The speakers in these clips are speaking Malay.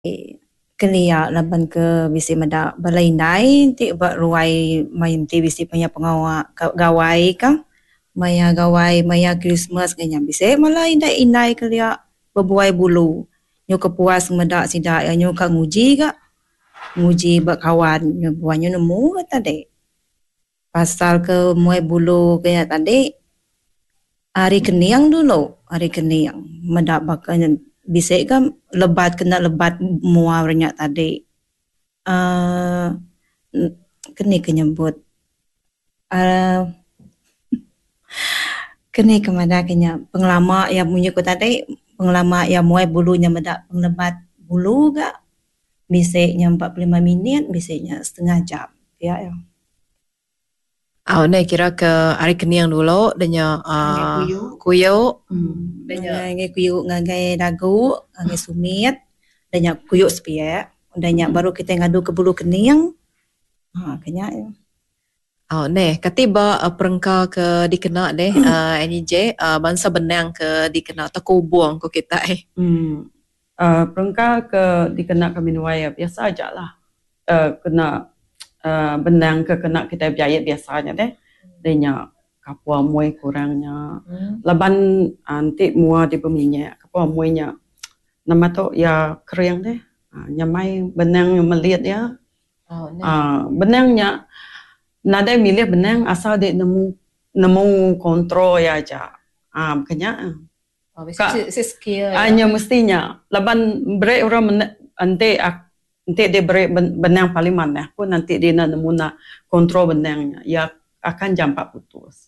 Kelia laban ke bisi mada balai nai ti ba ruai main ti bisi punya pengawak gawai ka maya gawai maya Christmas kanya bisi malai inai kelia berbuai bulu nyo kepuas mada sida nyo ka nguji ka nguji ba kawan nyo buanyo nemu tadi pasal ke muai bulu kaya tadi hari keniang dulu hari keniang mada bakanya bisik kan lebat kena lebat mua banyak tadi keni kenyebut keni kemana kenya pengelama yang punya ko tadi pengelama yang muai bulunya meda penglebat bulu gak bisiknya 45 minit bisiknya setengah jam ya. Ni kira ke hari keniang dulu danya kuyuk danya kuyuk ngagai dagu ngagai sumit danya kuyuk sepiak danya baru kita ngadu ke bulu keniang kenya katiba perengka ke dikena deh NJ bangsa benang ke dikena atau kubung ko kita perengka ke dikena ke minuai biasa aja lah kena benang ke kena kita biaya biasanya deh denya kapua muai kurangnya laban anti mua di peminyak kapua muainya nama tu ya kering deh nyamai benang melihat ya benangnya nada milih benang asal dia nemu kontrol ya aja makanya skill hanya mestinya laban break orang nanti dia break benang paling mana pun nanti dia nemu kontrol benangnya ya akan jampak putus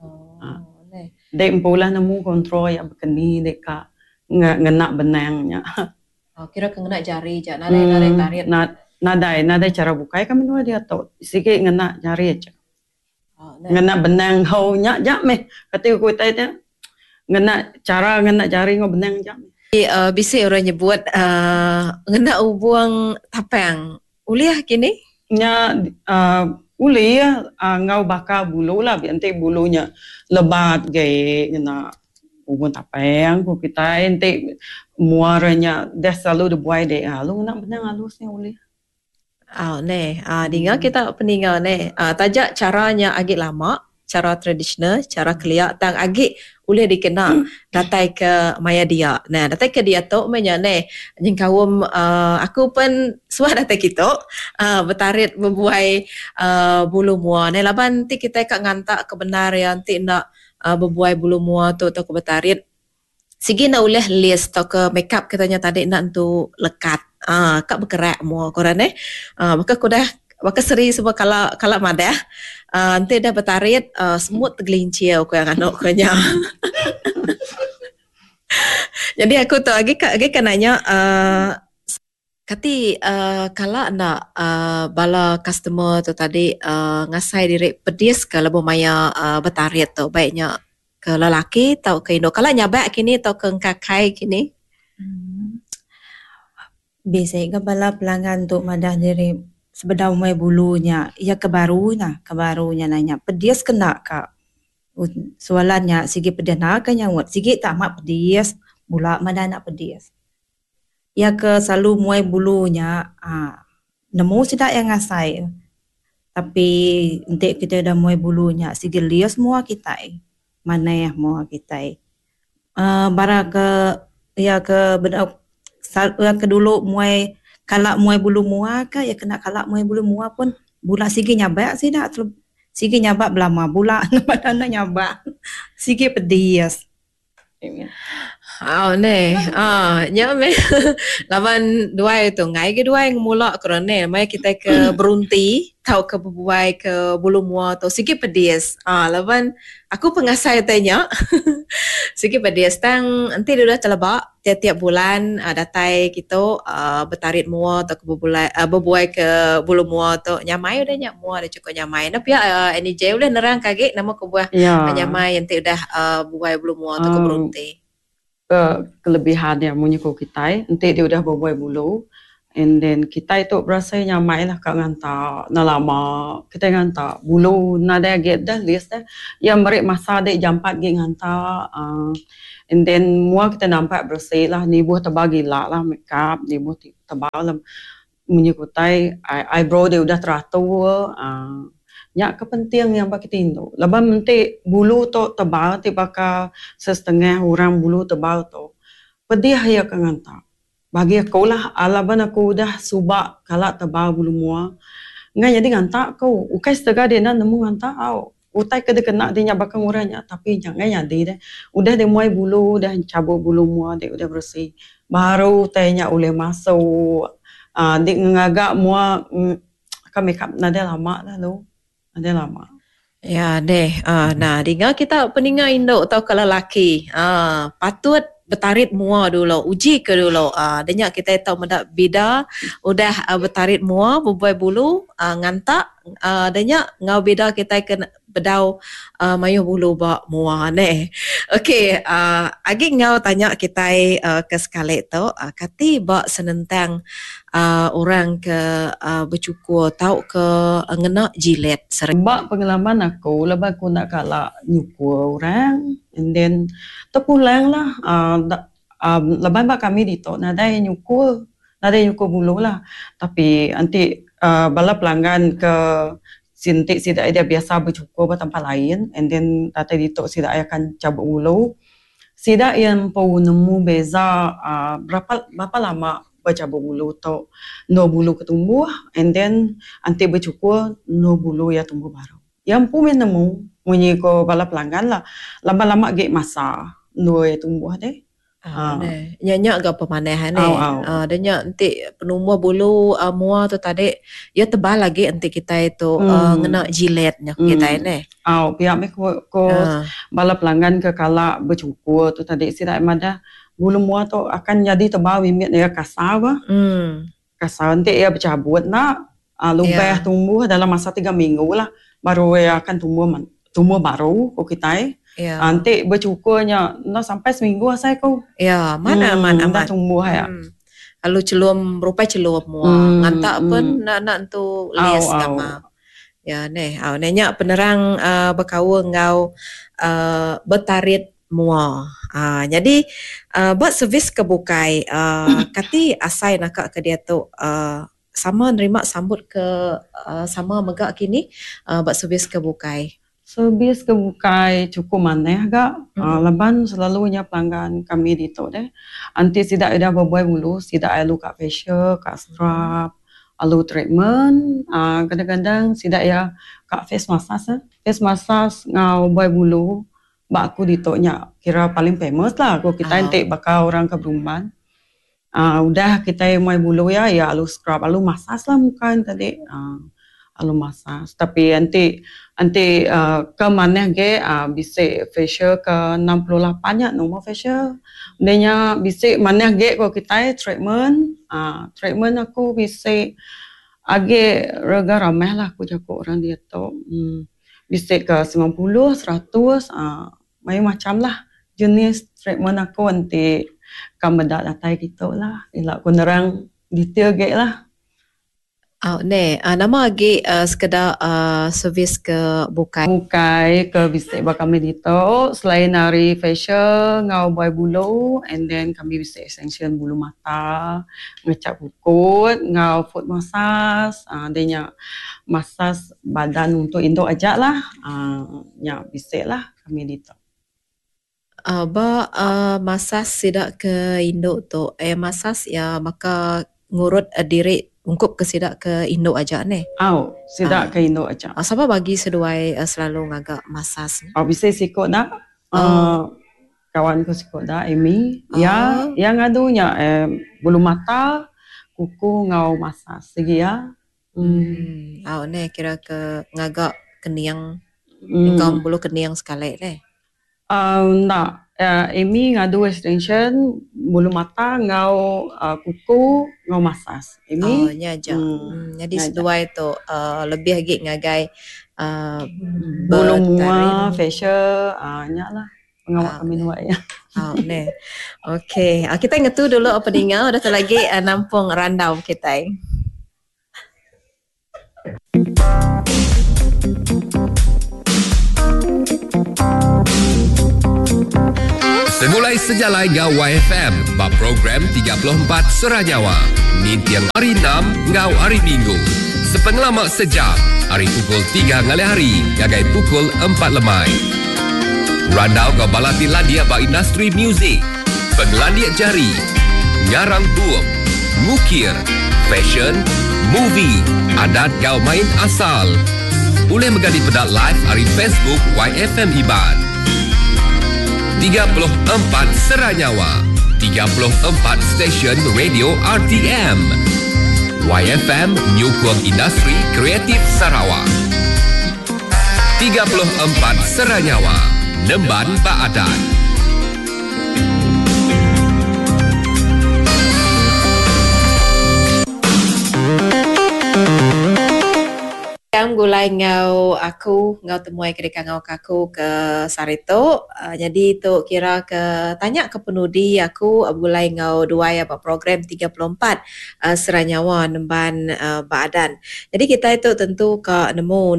dia pula nemu kontrol yang berkeni deka ngena benangnya kira kena jari je nada tarik nada cara bukai kami dua dia tahu sikit ngena jari aja ngena benang haunya jak meh kata ku tanya ngena cara ngena jari ngo benang jak bisa orang nyebut ngena ubuang tapang uliah kini nya uliah ngau bakar bulu lah nanti bulunya lebat gay ngena ubuang tapang ku kita nanti muaranya dah selalu dibuai deh lu nak benang halusnya uliah dengar kita peninggal tajak caranya agak lama cara tradisional cara keliak tang agak boleh dikenal datai ke maya dia datai ke dia tu menya jeng kawum aku pun suah datai kita bertarit berbuai bulu mua laban ti kita kak ngantak kebenar yang ti nak berbuai bulu mua tu ke bertarit sigi na uleh list to ke makeup katanya tadi nak tu lekat kak bergerak mua koran maka aku dah maka seri sebab kalau madah nanti dah bertarit semut tergelincir aku yang anak kanya jadi aku tu lagi kan nanya kati kalau nak bala customer tu tadi ngasai diri pedis ke lebih maya bertarit tu baiknya ke lelaki atau ke Indo kalau nyabak kini atau ke kakai kini biasanya bala pelanggan tu madah diri sebedau mai bulunya ia kebarunya nanya pedis kena kak soalannya sigi pedana kan yang sigi tak mak pedis bula madah nak pedis ia ke selalu muai bulunya nemu sidak yang ngasai tapi entik kita dah muai bulunya sigi lias semua kita mana ya semua kita bara ke ia ke bedau ke dulu muai kalak muai bulu mua ka ya kena kalak muai bulu mua pun bula sigi nyabak sidak sigi nyabak belama bula nak nyabak sigi pedis nyame lawan dua itu ngai ke dua yang mula kerana mai kita ke berunti tau ke berbuai ke bulu mua tu sigi pedis lawan aku pengasai tanya sigi pedis tang nanti dia dah telebak tiap-tiap bulan datai kita bertarit mua atau ke berbuai ke bulu mua tu nyamai udah nyak mua dah cukup nyamai nah pihak NJ udah nerang kaget nama ke buah nyamai yang udah buai bulu mua atau ke berunti kelebihan yang menyukai kita nanti dia udah berbuai bulu and then kita itu berasa nyamai lah kak ngantak na lama kita ngantak bulu nada get dah list dah yang mereka masa dek jam 4 ge ngantak and then mua kita nampak bersih lah ni buah terbagi lah makeup ni buah tebal lah menyekutai eyebrow dia udah teratur. Nyak kepenting yang bagi tindu. Lepas nanti bulu tu tebal, bakal setengah orang bulu tebal tu. Pedih ya ke ngantak. Bagi aku lah, alaban aku udah subak kalak tebal bulu mua. Ngan jadi ngantak kau. Ukai setengah dia nak nemu ngantak kau. Utai ke dia kena dia bakal nguranya. Tapi jangan jadi deh. Udah dia muai bulu, udah cabut bulu mua, dia udah bersih. Baru tanya boleh masuk. Dia ngagak mua ke makeup nada lama lah tu. Ada lama. Ya deh. Nah, dengar kita peningat induk atau kalau lelaki. Patut bertarit mua dulu. Uji ke dulu. Dengar kita tahu mendak beda. Udah bertarit mua, berbuai bulu, ngantak. Dengar ngau beda kita kena bedau mayuh bulu bak mua ne. Okey, agi ngau tanya kita ke sekali tu. Kati bak senentang orang ke bercukur tahu ke ngena jilet sering. Sebab pengalaman aku, lepas aku nak kalak nyukur orang, and then terpulang lah. Lepas bak kami di tok, nada yang nyukur bulu lah. Tapi nanti bala pelanggan ke sintik sidak dia biasa bercukur ke tempat lain, and then tadi di tok sidak akan cabut bulu. Sidak yang pau nemu beza berapa lama bercabut bulu tu, no bulu ketumbuh, and then nanti bercukur no bulu ya tumbuh baru. Yang pun nemu munyi ko bala pelanggan lah, lama-lama gek masa no ya tumbuh deh. Nyanyak agak pemanahan ni. Dan nyak nanti penumbuh bulu mua tu tadi ya tebal lagi nanti kita itu ngena jiletnya kita ini. Pihak me ko bala pelanggan ke kala bercukur tu tadi si dak mada bulu mua tu akan jadi tebal bimit dia kasar bah. Kasar nanti ia bercabut nak lubang tumbuh dalam masa 3 minggu lah baru ia akan tumbuh baru ko kita. Nanti bercukurnya sampai seminggu saya kau. Ya, mana dah tumbuh ya. Lalu celum rupai celum mua. Ngantak pun nak tu lias sama. Ya neh, nanya penerang berkawa ngau bertarit mua. Jadi buat servis kebukai kati asai nakak ke dia tu sama nerima sambut ke sama megak kini buat servis kebukai. Servis kebukai cukup maneh agak. Leban selalunya pelanggan kami di tu deh. Nanti sidak ada berbuai bulu, sidak alu kat facial, kat scrub, alu treatment. Kadang-kadang sidak ya kat face massage. Face massage ngau buai bulu. Bak aku di tu nya kira paling famous lah. Kalau kita nanti bakal orang ke Brumban. Udah kita muai bulu ya alu scrub, alu massage lah muka tadi. Alu massage. Tapi nanti ke mana ke bisa facial ke 68 nya nombor facial. Denya bisa mana ke kalau kita treatment. Treatment aku bisa agak rega ramai lah aku jago orang dia tu. Bisa ke 90, 100, macam lah jenis treatment aku nanti kamu datai gitu lah. Ilak aku nerang detail ke lah. Nama lagi sekedar servis ke bukai. Bukai ke bisa kami dito. Selain dari facial, ngau buai bulu, and then kami bisa extension bulu mata, ngecat bukut, ngau foot massage, adanya massage badan untuk induk aja lah. Ya bisa lah kami dito. Massage sidak ke induk tu, massage ya maka ngurut diri ungkup ke sidak ke induk aja ni. Sidak ke induk aja. Siapa bagi seduai selalu ngagak massage? Bisa sikut dah. Kawan ku sikut dah, Amy. Ya, yang adunya bulu mata, kuku ngau massage segi ya. Ni kira ke ngagak keniang, ngau bulu keniang sekali ni. Nak. Amy ngadu extension bulu mata ngau kuku ngau massage. Amy nya aja. Jadi seduai tu lebih lagi ngagai bulu mua facial nya lah pengawak kami dua ya. Ni. Okey, kita ngetu dulu apa dengar dah lagi nampung rundown kita. Semulai sejalai ngau YFM, bab program 34 Seranyawa. Min tiang hari 6 ngau hari Minggu. Sepengelamak sejam, hari pukul 3 ngalai hari, gagai pukul 4 lemai. Randau kau balati landia ba industri muzik, penglandia jari, ngarang buam, ngukir, fashion, movie, adat kau main asal. Boleh menjadi pedat live hari Facebook YFM Iban. 34 Seranyawa, 34 stesen radio RTM. YFM Nyukong Industri Kreatif Sarawak. 34 Seranyawa, Nemban Baadan. Yang gulai ngau temuai kedeka ngau aku ke Sarito. Jadi tu kira ke tanya ke penudi aku gulai ngau dua apa program 34 Seranyawa Nemban Baadan. Jadi kita itu tentu ke nemu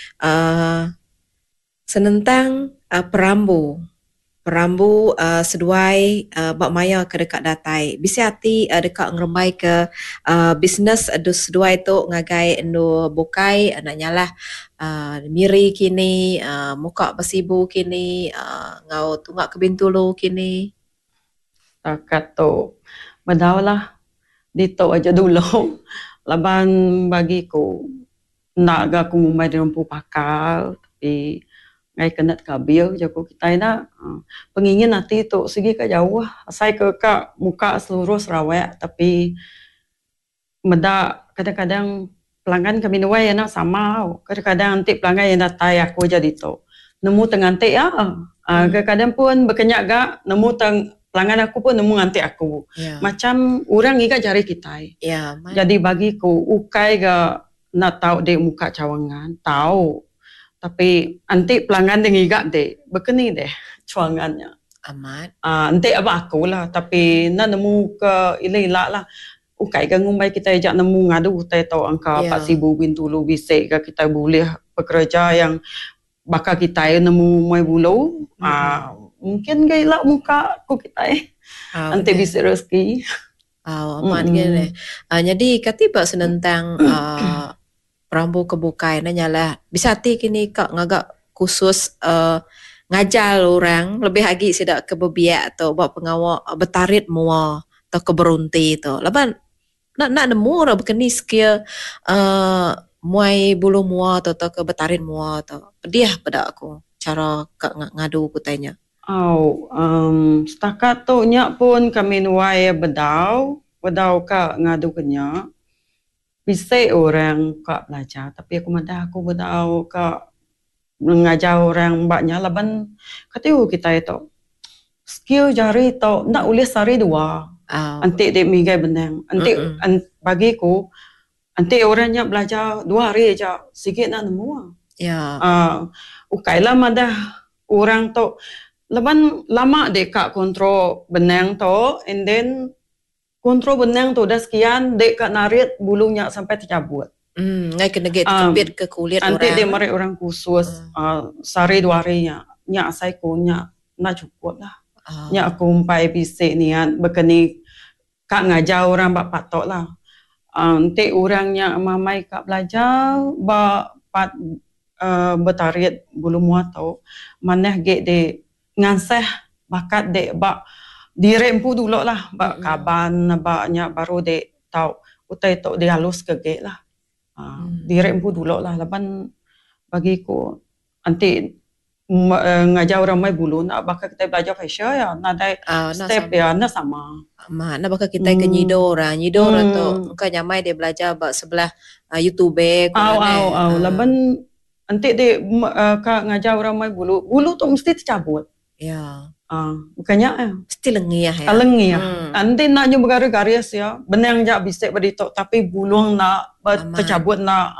senentang perambu seduai bak maya ke dekat datai. Bisa hati dekat ngerembai ke bisnes seduai tu ngagai endo bukai anaknya miri kini muka besibu kini ngau tunggak ke Bintulu kini. Takat tu medaulah dito aja dulu. Laban bagiku nak ga aku ngumbai di rumpu pakal tapi ngai kenat kabil jago kita ina pengingin nanti tu segi ke jauh asai ke muka seluruh Sarawak tapi meda kadang-kadang pelanggan kami nuai yang sama kadang-kadang nanti pelanggan yang datang aku jadi tu nemu tengantik ya kadang-kadang pun berkenyak gak nemu pelanggan aku pun nemu ngantik aku macam orang ikat jari kita jadi bagiku ukai ga nak tahu dek muka cawangan tahu tapi nanti pelanggan dengan igak dek berkeni deh cawangannya amat nanti apa aku lah tapi nak nemu ke ilah lah ukai ke ngumbai kita ajak nemu ngadu kita tahu angka 4,000 Bintulu bisik ke kita boleh pekerja yang bakal kita nemu mai bulu mungkin ke ilah muka aku kita nanti bisa rezeki amat gini jadi katiba senentang perambu kebukai nanya lah bisa hati kini kak ngagak khusus ngajar orang lebih lagi sidak kebebiak atau buat pengawal betarit mua atau keberunti tu lepas nak nemu orang berkeni skill muai bulu mua atau ke betarit mua atau pedih pada aku cara kak ngadu aku tanya setakat tu nyak pun kami nuai bedau kak ngadu kenyak bisa orang kak belajar tapi aku madah aku bedau kak mengajar orang banyak laban kata kita itu skill jari tu nak boleh sehari dua nanti dia migai benang nanti bagiku nanti orangnya belajar 2 hari aja sikit nak nemu ukailah madah orang tu laban lama dek kak kontrol benang tu and then kontrol benang tu dah sekian dek kak narit bulunya sampai tercabut. Ngai kena get kebit ke kulit nanti orang. Nanti dia merek orang khusus sehari 2 harinya. Nyak asai ku nyak nak cukup lah. Nyak aku umpai bisik niat berkeni kak ngajar orang bak patok lah. Nanti orangnya mamai kak belajar bak betarit bulu muat tau. Maneh get de nganseh bakat dek bak dirempu dulu lah bak kaban baknya baru dek tahu utai tok dihalus ke gek lah dirempu dulu lah lapan bagiku nanti ngajar orang mai bulu nak bakal kita belajar fashion ya nak step ya nak sama nak bakal kita ke nyido orang tu kan nyamai dia belajar bak sebelah YouTube lapan nanti dia ngajar orang mai bulu tu mesti tercabut bukannya mesti lengiah ya. Nanti nak nyoba garis ya. Benang jak bisik beritok tapi bulung nak tercabut nak.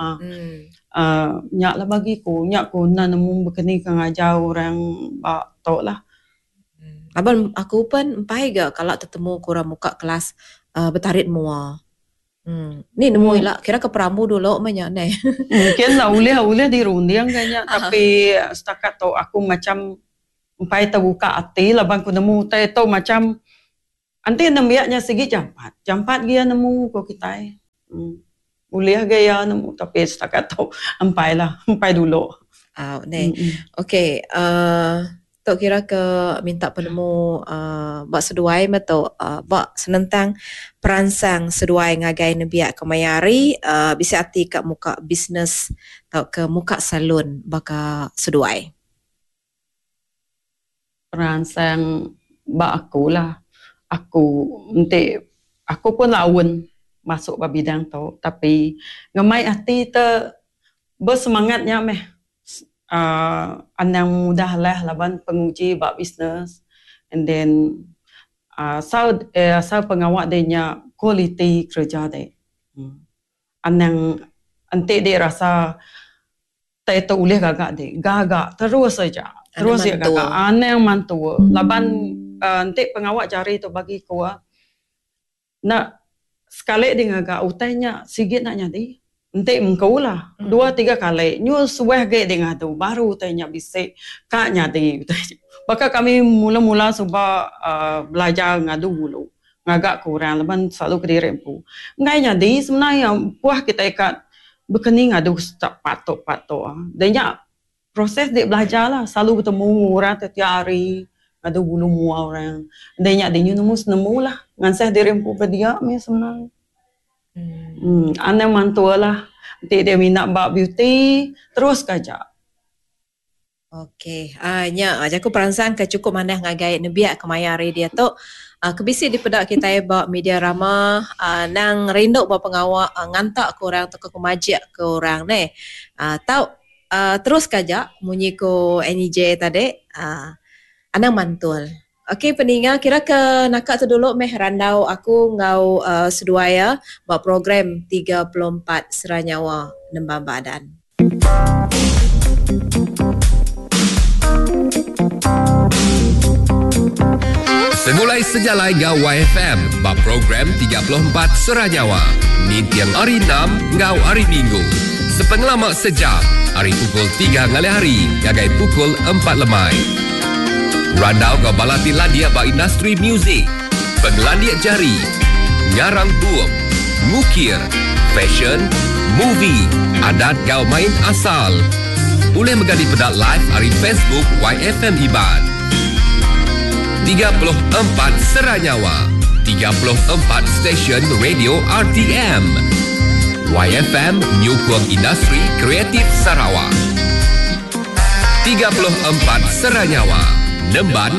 Nyak lah bagiku, nyak ku nak nemu berkeni kang ajar orang bak tok lah. Abang aku pun empai gak kalau ketemu kurang muka kelas betarit mua. Ni nemu lah kira ke perambu dulu banyak ni. Mungkin lah ulih dirunding kayaknya tapi setakat tu aku macam Empai terbuka hati laban ku nemu tu macam anti nemiaknya segi jampat dia nemu ko kita. Boleh gaya nemu tapi setakat tu empai dulu. Okey, Tok kira ke minta penemu bak seduai mato bak senentang peransang seduai ngagai nebiak ke mayari bisa hati kat muka bisnes atau ke muka salon baka seduai. Peransang bak aku lah. Aku pun lawan masuk ke bidang tu tapi ngemai hati bersemangatnya anang mudah lah laban penguji bak bisnes and then asal pengawak dia kualiti kerja dia anang dia rasa dia boleh gagak terus saja gagak anang mantua laban pengawak cari tu bagi kuah nak sekali dia gagak utainya sikit nak jadi mengkau lah 2-3 kali news weh ge dengan tu baru tanya bisa kak nyati maka kami mula-mula cuba belajar ngadu dulu ngagak kurang leban selalu kedirempu ngai nyadi sebenarnya puah kita ikat berkening ngadu tak patok dan proses dia belajar lah selalu bertemu orang setiap hari ngadu bulu mua orang dan nyadi nemu lah ngansah dirempu dia sebenarnya. Anak mantua lah dia minat bab beauty terus kerja. Okey, aku peransang ke cukup mana ngagai nebiak kemayari dia tu kebisi di pedak kita bab media ramah nang rinduk bab pengawak ngantak ke orang tu ke kemajak ke orang ni tau terus kerja munyi ko NEJ tadi anang mantul. Okey peninga kira ke nakak tu dulu meh randau aku ngau seduaya buat program 34 Seranyawa Nembang Badan. Semulai sejalai ngau YFM buat program 34 Seranyawa. Nintiang hari 6 ngau hari Minggu. Sepengalamak sejak hari pukul 3 ngalih hari gagai pukul 4 lemai. Randau kau balati landia ba industri muzik, penglandiak jari, ngarang buam, ngukir, fashion, movie, adat kau main asal. Boleh megadi pedak live hari Facebook YFM Iban. 34 Seranyawa, 34 stesen radio RTM. YFM Nyukung Industri Kreatif Sarawak. 34 Seranyawa. Nemban